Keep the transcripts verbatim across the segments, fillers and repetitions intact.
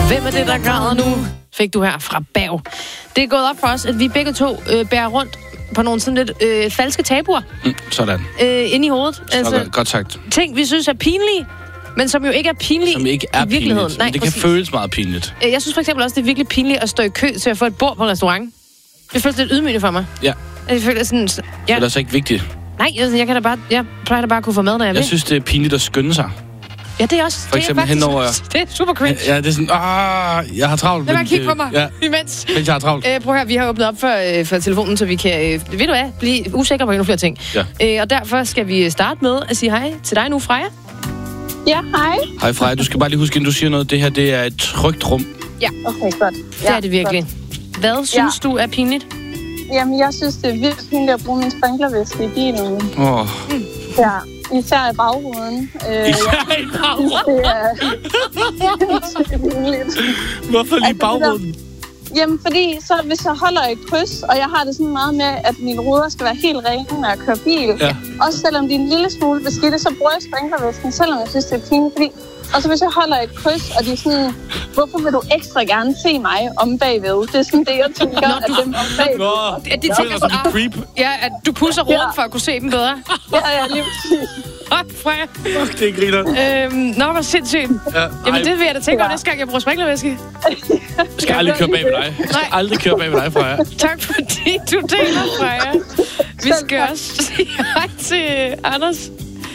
Hvem er det, der græder nu? Fik du her fra Bav. Det er gået op for os, at vi begge to øh, bærer rundt på nogle sådan lidt øh, falske tabuer. Mm, sådan. Øh, inde i hovedet. Sådan, altså, godt sagt. Ting, vi synes er pinlige, men som jo ikke er pinlige som ikke er i virkeligheden. Pinligt, Nej, men det præcis. kan føles meget pinligt. Jeg synes for eksempel også, det er virkelig pinligt at stå i kø til at få et bord på en restaurant. Det føles lidt ydmygende for mig. Ja. Jeg føler sådan... Ja. Så det er altså ikke vigtigt. Nej, altså, jeg, kan da bare, jeg plejer da bare at kunne få mad, når jeg, jeg vil. Jeg synes, det er pinligt at skynde sig. Ja, det er også... For eksempel det er henover... Det er super cringe. Ja, det er sådan... Ah, jeg har travlt. Lad mig kigge på mig, ja. imens. Mens jeg har travlt. Øh, prøv at høre, vi har åbnet op for, øh, for telefonen, så vi kan, øh, ved du hvad, blive usikre på endnu flere ting. Ja. Øh, og derfor skal vi starte med at sige hej til dig nu, Freja. Ja, hej. Hej Freja, du skal bare lige huske, inden du siger noget, det her, det er et trygt rum. Ja. Okay, godt. Det ja, er det virkelig. Godt. Hvad synes ja. du er pinligt? Jamen, jeg synes, det er virkelig pinligt at bruge min sprinklervæske i bilen. Åh. Oh. Mm. Ja, især i bagruden. Øh, især i bagruden? Det er sindssygt pinligt. Hvorfor lige altså, bagruden? Jamen, fordi så hvis jeg holder et kryds, og jeg har det sådan meget med, at mine ruder skal være helt rene, når jeg kører bil. Ja. Også selvom de er en lille smule beskidte, så bruger jeg sprinklervæsken, selvom jeg synes, det er pinligt. Fordi og så hvis jeg holder et kryds, og de er sådan, hvorfor vil du ekstra gerne se mig om bagved? Det er sådan det, jeg tænker, Nå, du... at dem om bagved. Nå, at de tænker sådan, ah, creep. Ja, at du pusser ruden ja. for at kunne se dem bedre. Ja, ja, lige præcis. Fuck, Freja. Fuck, det griner. Øhm, nå, hvor sindssygt. Ja, jamen, det vil jeg da tænke ja. om næste gang, jeg bruger sprinklervæske. Jeg skal aldrig køre bag med dig. Jeg skal Nej. aldrig køre bag med dig, Freja. Tak fordi du deler, Freja. Vi skal også sige hej til Anders.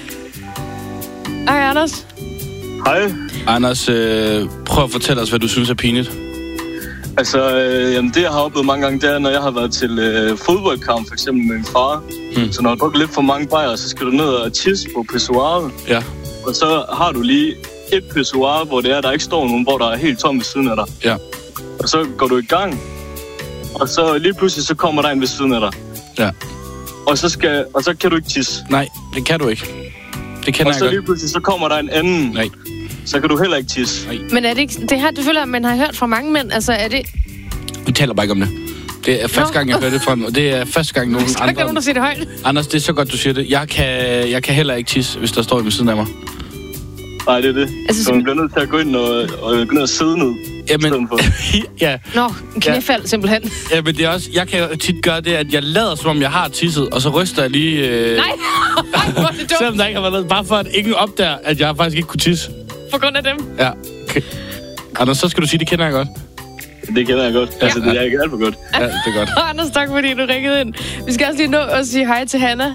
Hej, Anders. Hej. Anders, øh, prøv at fortælle os, hvad du synes er pinligt. Altså, øh, jamen, det jeg har oplevet mange gange, det er, når jeg har været til øh, fodboldkamp, for eksempel med min far. Hmm. Så når du drukker lidt for mange bajer, så skal du ned og tisse på pissoiret. Ja. Og så har du lige et pissoir, hvor det er, der ikke står nogen, hvor der er helt tom ved siden af dig. Ja. Og så går du i gang, og så lige pludselig, så kommer der en ved siden af dig. Ja. Og så, skal, og så kan du ikke tisse. Nej, det kan du ikke. Det kender og jeg så godt. lige pludselig, så kommer der en anden. Nej. Så kan du heller ikke tisse. Nej. Men er det ikke... Det her, det føler jeg, man har hørt fra mange mænd. Altså, er det... Vi taler bare ikke om det. Det er første gang, jeg hører det fra og det er første gang, nogen andre... Der kan nogen, der siger det højt. Anders, det er så godt, du siger det. Jeg kan, jeg kan heller ikke tisse, hvis der står ved siden af mig. Nej, det er det. Altså, så man bliver nødt til at gå ind og, og gå ned og sidde ned. Jamen, ja. Nå, knæfald ja. simpelthen. Ja, men det er også... Jeg kan tit gøre det, at jeg lader, som om jeg har tisset, og så ryster jeg lige... Øh, Nej, hvor er det dumt. Selvom der ikke har været noget, bare for at ingen opdager, at jeg faktisk ikke kunne tisse. På grund af dem? Ja. Okay. Anders, så skal du sige, det kender jeg godt. Det kender jeg godt. Ja. Altså, det er ikke alt for godt. Ja, det er godt. Anders, tak fordi du ringede ind. Vi skal også lige nå at sige hej til Hanna.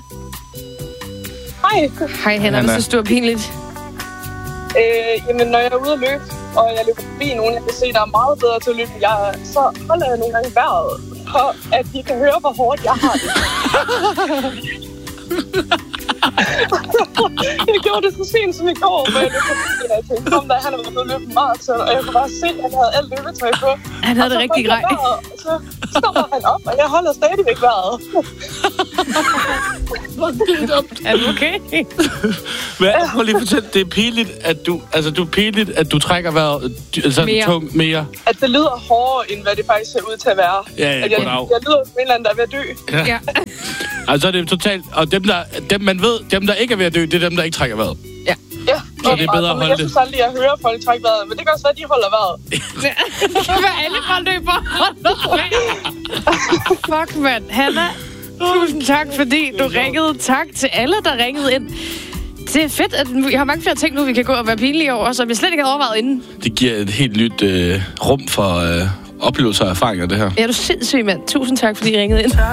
Hej. Hej, Hanna. Hvad synes du er pinligt? Øh, jamen, når jeg er ude at løbe, og jeg løber forbi nogen, jeg kan se, der er meget bedre til at løbe, jeg er, så holder jeg nogle gange vejret, for at de kan høre, hvor hårdt jeg har det. Jeg gjorde det så sent som i går, hvor jeg løb forbi, og jeg tænkte, kom der, han har været ude at løbe maraton, og jeg kunne bare se, at han havde alt løbetøj på. Han havde det rigtig grej. Så stopper han op, og jeg holder stadigvæk vejret. Er du okay? Men jeg må lige fortælle, det er pinligt, at du, altså, du er pinligt, at du trækker vejret altså, mere. tungt mere. At det lyder hårdere, end hvad det faktisk ser ud til at være. Ja, ja, at jeg, jeg lyder som en eller anden, der er ved at dø. Ja. ja. Altså, det er totalt... Og dem, der, dem, man ved, dem, der ikke er ved at dø, det er dem, der ikke trækker vejret. Ja. Ja. Så det er bedre at holde det. Jeg synes aldrig, at jeg hører folk trække vejret, men det kan også være, at de holder vejret. Det kan være alle folk løber. Fuck, mand. Hanna, tusind tak, fordi du ringede. Tak til alle, der ringede ind. Det er fedt, at jeg har mange flere ting nu, vi kan gå og være pinlige over, som jeg slet ikke havde overvejet inden. Det giver et helt nyt øh, rum for øh, oplevelser og erfaringer, det her. Ja, du er sindssyg, mand. Tusind tak, fordi I ringede ind.